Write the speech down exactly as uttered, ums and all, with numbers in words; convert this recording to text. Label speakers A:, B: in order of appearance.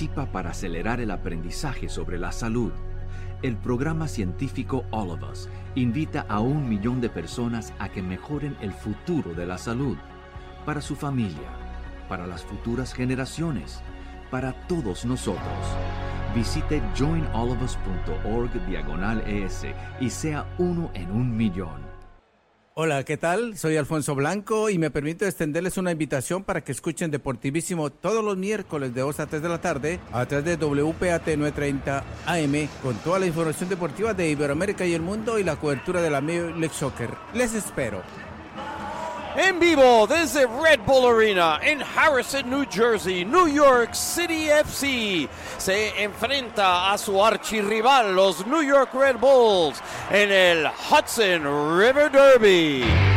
A: participa para acelerar el aprendizaje sobre la salud. El programa científico All of Us invita a un millón de personas a que mejoren el futuro de la salud, para su familia, para las futuras generaciones, para todos nosotros. Visite join all of us punto org diagonal es y sea uno en un millón.
B: Hola, ¿qué tal? Soy Alfonso Blanco y me permito extenderles una invitación para que escuchen Deportivísimo todos los miércoles de dos a tres de la tarde a través de W P A T novecientos treinta A M con toda la información deportiva de Iberoamérica y el mundo y la cobertura de la Major League Soccer. Les espero.
C: En vivo desde Red Bull Arena en Harrison, New Jersey, New York City F C se enfrenta a su archirrival, los New York Red Bulls, en el Hudson River Derby.